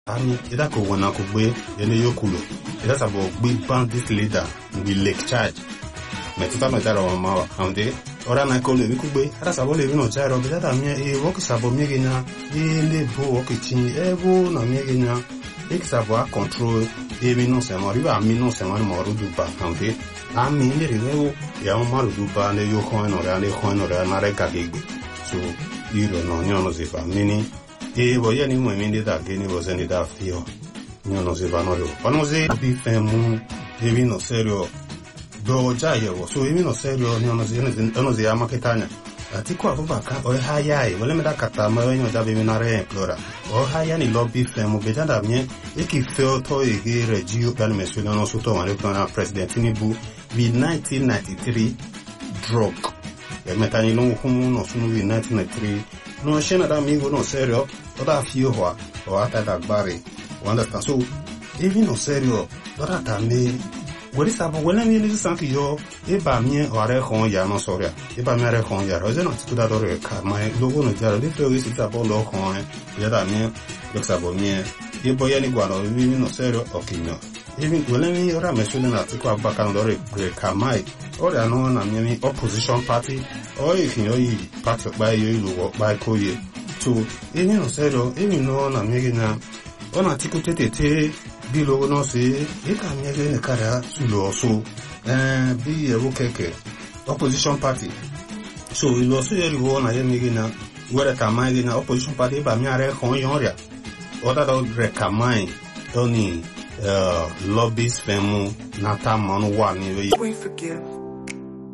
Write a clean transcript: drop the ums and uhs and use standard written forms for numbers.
Ami ida ko wana ko gbe ene yokulo ida sabo gbe bandit leader we lake charge me tuta me dara wa ma ande ora na ko le bi ku gbe ida sabo le bi no charo bi da mi e wo ki sabo mi genya e le bo wo ki tin e bo na mi genya e ki sabo a control e mi no se mo riba mi no se mo ru du ba ande ami le rewo ya o ma ru du ba ne yo ko no ra na re ka gbe so iro no nyono se fa mini e voglio ni mo mi da che ni voglio ni da fio non si vanno loro quando si bifemu e vino serio do già io so e vino serio non si ama che tanya ati kwa baka o haya e vole me da kata ma yo da be na re plora o haya ni lobby femu be da mie e ki feo to e ge regio dal me so no so to ma le plan president ni bu 1993 drug e metani no humu no sunu 1993 no scena da amigo no serio toda fio hoa o ata da bare wanda sta so even no serio toda ta me wori sabo wala mi ni san ki yo e ba mi o are khon ya no soria e ba mi are khon ya ro je no ti da do re ka mai logo no jaro le feo si ta bo lo khon ya da mi lo sabo mi e boya ni gwa no mi no serio o kinyo even wala mi ora me so na ti kwa ba kan do re ka mai ora no na mi opposition party o e kinyo yi party ba yo lo ba ko ye so eni no serio eni no na mi gina ona ti ko tete bi logo no se e ka mi ge ne kara su lo so bi e wo keke opposition party so lo so ye lo na ye mi gina wera ka mai gina opposition party ba mi are khon yoria oda do re ka mai doni lobbies femu nata manu wa ni we forgive